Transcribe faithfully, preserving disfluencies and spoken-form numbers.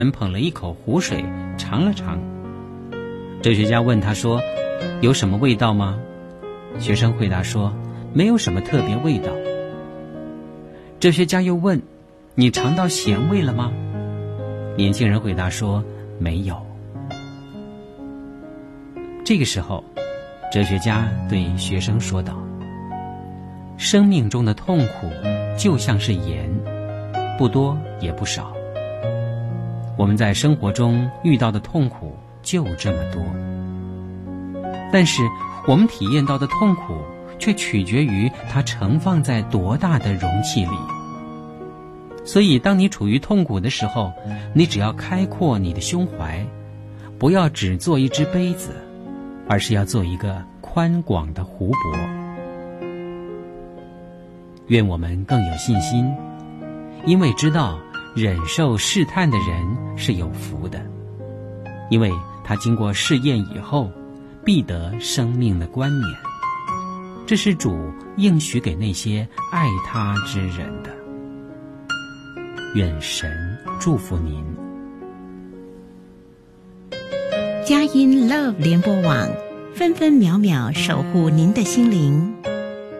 人捧了一口湖水尝了尝。哲学家问他说，有什么味道吗？学生回答说，没有什么特别味道。哲学家又问，你尝到咸味了吗？年轻人回答说，没有。这个时候，哲学家对学生说道，生命中的痛苦就像是盐，不多也不少。我们在生活中遇到的痛苦就这么多，但是我们体验到的痛苦却取决于它盛放在多大的容器里。所以当你处于痛苦的时候，你只要开阔你的胸怀，不要只做一只杯子，而是要做一个宽广的湖泊。愿我们更有信心，因为知道忍受试探的人是有福的，因为他经过试验以后，必得生命的冠冕。这是主应许给那些爱他之人的。愿神祝福您。 佳音 Love 联播网，分分秒秒守护您的心灵。